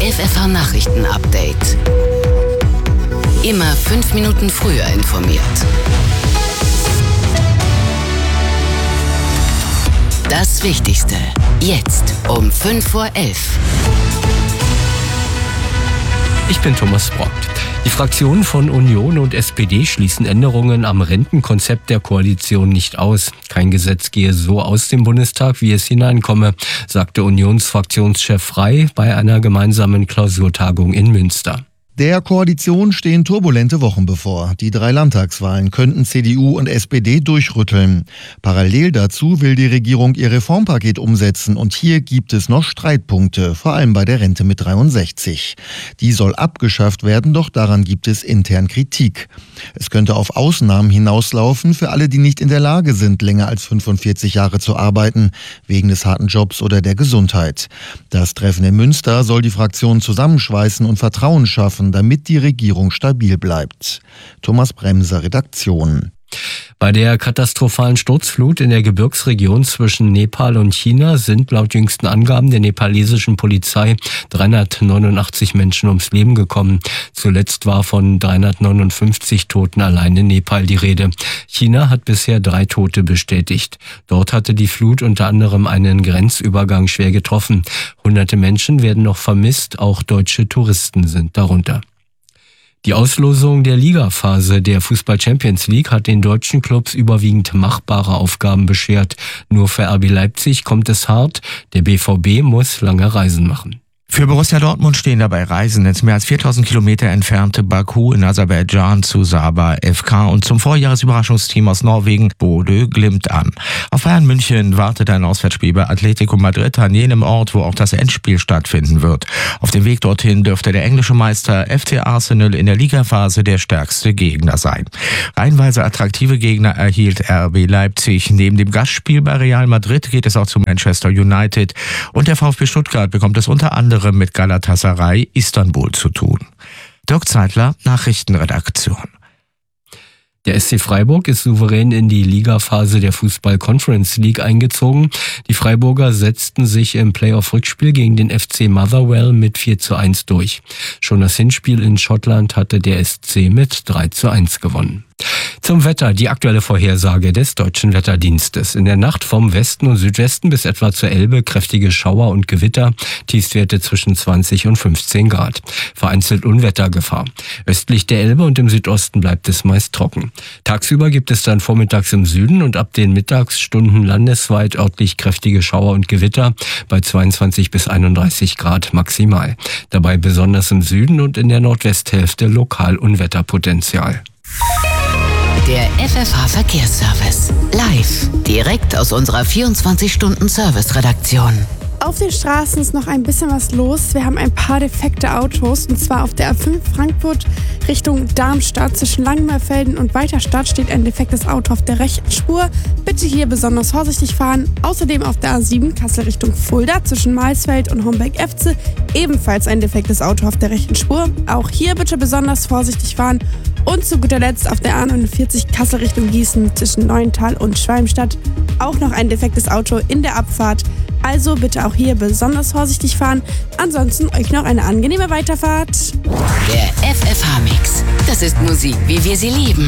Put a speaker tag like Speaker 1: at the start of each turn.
Speaker 1: FFH Nachrichten-Update. Immer 5 Minuten früher informiert. Das Wichtigste jetzt um 5:11 Uhr.
Speaker 2: Ich bin Thomas Brockt. Die Fraktionen von Union und SPD schließen Änderungen am Rentenkonzept der Koalition nicht aus. Kein Gesetz gehe so aus dem Bundestag, wie es hineinkomme, sagte Unionsfraktionschef Frey bei einer gemeinsamen Klausurtagung in Münster.
Speaker 3: Der Koalition stehen turbulente Wochen bevor. Die 3 Landtagswahlen könnten CDU und SPD durchrütteln. Parallel dazu will die Regierung ihr Reformpaket umsetzen und hier gibt es noch Streitpunkte, vor allem bei der Rente mit 63. Die soll abgeschafft werden, doch daran gibt es intern Kritik. Es könnte auf Ausnahmen hinauslaufen für alle, die nicht in der Lage sind, länger als 45 Jahre zu arbeiten, wegen des harten Jobs oder der Gesundheit. Das Treffen in Münster soll die Fraktionen zusammenschweißen und Vertrauen schaffen, damit die Regierung stabil bleibt. Thomas Bremser, Redaktion.
Speaker 2: Bei der katastrophalen Sturzflut in der Gebirgsregion zwischen Nepal und China sind laut jüngsten Angaben der nepalesischen Polizei 389 Menschen ums Leben gekommen. Zuletzt war von 359 Toten allein in Nepal die Rede. China hat bisher 3 Tote bestätigt. Dort hatte die Flut unter anderem einen Grenzübergang schwer getroffen. Hunderte Menschen werden noch vermisst, auch deutsche Touristen sind darunter. Die Auslosung der Ligaphase der Fußball-Champions League hat den deutschen Clubs überwiegend machbare Aufgaben beschert. Nur für RB Leipzig kommt es hart. Der BVB muss lange Reisen machen.
Speaker 4: Für Borussia Dortmund stehen dabei Reisen ins mehr als 4000 Kilometer entfernte Baku in Aserbaidschan zu Saba FK und zum Vorjahresüberraschungsteam aus Norwegen Bodø Glimt an. Auf Bayern München wartet ein Auswärtsspiel bei Atletico Madrid an jenem Ort, wo auch das Endspiel stattfinden wird. Auf dem Weg dorthin dürfte der englische Meister FC Arsenal in der Ligaphase der stärkste Gegner sein. Reihenweise attraktive Gegner erhielt RB Leipzig. Neben dem Gastspiel bei Real Madrid geht es auch zu Manchester United und der VfB Stuttgart bekommt es unter anderem mit Galatasaray Istanbul zu tun. Dirk Zeitler, Nachrichtenredaktion.
Speaker 2: Der SC Freiburg ist souverän in die Ligaphase der Fußball-Conference League eingezogen. Die Freiburger setzten sich im Playoff-Rückspiel gegen den FC Motherwell mit 4:1 durch. Schon das Hinspiel in Schottland hatte der SC mit 3:1 gewonnen. Zum Wetter, die aktuelle Vorhersage des Deutschen Wetterdienstes. In der Nacht vom Westen und Südwesten bis etwa zur Elbe kräftige Schauer und Gewitter, Tiefstwerte zwischen 20 und 15 Grad. Vereinzelt Unwettergefahr. Östlich der Elbe und im Südosten bleibt es meist trocken. Tagsüber gibt es dann vormittags im Süden und ab den Mittagsstunden landesweit örtlich kräftige Schauer und Gewitter bei 22 bis 31 Grad maximal. Dabei besonders im Süden und in der Nordwesthälfte lokal Unwetterpotenzial.
Speaker 1: Der FFH Verkehrsservice. Live. Direkt aus unserer 24-Stunden-Service-Redaktion.
Speaker 5: Auf den Straßen ist noch ein bisschen was los. Wir haben ein paar defekte Autos. Und zwar auf der A5 Frankfurt Richtung Darmstadt. Zwischen Langenmerfelden und Weiterstadt steht ein defektes Auto auf der rechten Spur. Bitte hier besonders vorsichtig fahren. Außerdem auf der A7 Kassel Richtung Fulda zwischen Maisfeld und Homberg-Efze ebenfalls ein defektes Auto auf der rechten Spur. Auch hier bitte besonders vorsichtig fahren. Und zu guter Letzt auf der A49 Kassel Richtung Gießen zwischen Neuental und Schwalmstadt auch noch ein defektes Auto in der Abfahrt. Also bitte auch hier besonders vorsichtig fahren. Ansonsten euch noch eine angenehme Weiterfahrt.
Speaker 1: Der FFH-Mix. Das ist Musik, wie wir sie lieben.